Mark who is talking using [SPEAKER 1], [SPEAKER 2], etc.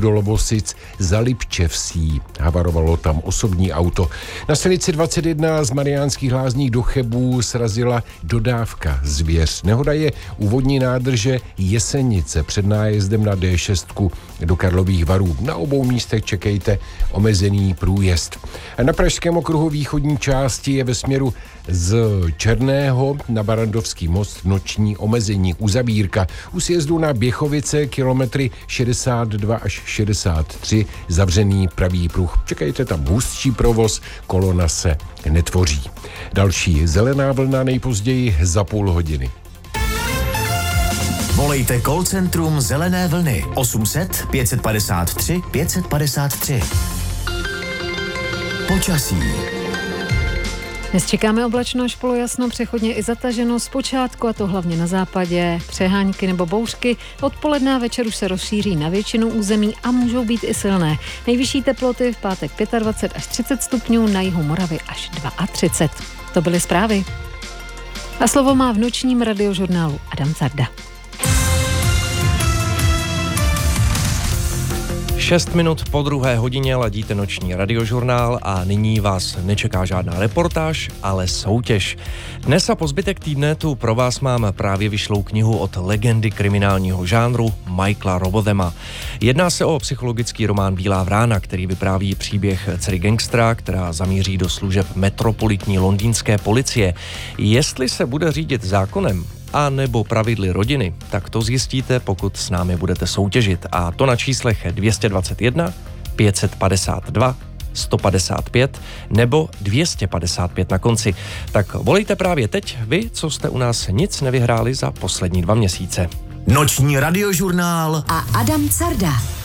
[SPEAKER 1] do Lovosic za Lipčevsí. Havarovalo tam osobní auto. Na silnici 21 z Mariánských Lázní do Chebů srazila dodávka zvěř. Nehoda je u vodní nádrže Jesenice před nájezdem na D6 do Karlových Varů. Na obou místech čekejte omezený průjezd. Na Pražském okruhu východní části je ve směru z Černého na Barandovský most noční omezení. Uzavírka u sjezdu na Běchovice kilometry 62 až 63 zavřený pravý pruh. Čekejte tam hustší provoz, kolona se netvoří. Další zelená vlna nejpozději za půl hodiny.
[SPEAKER 2] Volejte call centrum Zelené vlny 800 553 553. Počasí.
[SPEAKER 3] Dnes čekáme oblačno až polojasno, přechodně i zataženo zpočátku, a to hlavně na západě. Přehánky nebo bouřky odpoledne a večer už se rozšíří na většinu území a můžou být i silné. Nejvyšší teploty v pátek 25 až 30 stupňů, na jihu Moravy až 32. To byly zprávy. A slovo má v nočním radiožurnálu Adam Carda.
[SPEAKER 4] 6 minut po 2. hodině ladíte noční radiožurnál a nyní vás nečeká žádná reportáž, ale soutěž. Dnes a po zbytek týdne tu pro vás mám právě vyšlou knihu od legendy kriminálního žánru Michaela Robothama. Jedná se o psychologický román Bílá vrána, který vypráví příběh dcery gangstra, která zamíří do služeb metropolitní londýnské policie. Jestli se bude řídit zákonem a nebo pravidly rodiny, tak to zjistíte, pokud s námi budete soutěžit. A to na číslech 221, 552, 155 nebo 255 na konci. Tak volejte právě teď vy, co jste u nás nic nevyhráli za poslední 2 měsíce.
[SPEAKER 2] Noční radiožurnál
[SPEAKER 5] a Adam Carda.